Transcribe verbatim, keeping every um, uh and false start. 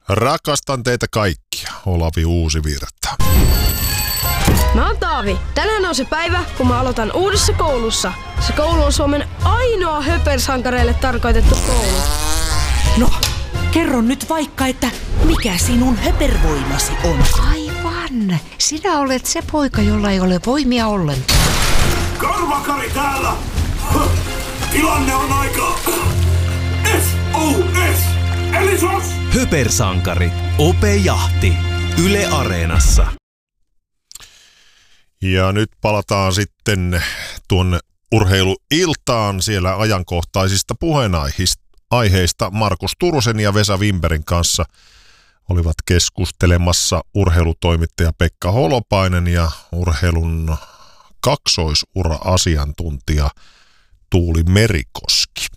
Rakastan teitä kaikkia, Olavi Uusivirta. Mä oon Taavi. Tänään on se päivä, kun mä aloitan uudessa koulussa. Se koulu on Suomen ainoa höpersankareille tarkoitettu koulu. No, kerro nyt vaikka, että mikä sinun höpervoimasi on? Aivan. Sinä olet se poika, jolla ei ole voimia ollenkaan. Karvakari täällä! Tilanne on aika... S O S! Eli sos! Höpersankari. Ope Jahti. Yle Areenassa. Ja nyt palataan sitten tuonne urheiluiltaan siellä ajankohtaisista puheenaiheista. Markus Turusen ja Vesa Wimbergin kanssa olivat keskustelemassa urheilutoimittaja Pekka Holopainen ja urheilun kaksoisura-asiantuntija Tuuli Merikoski.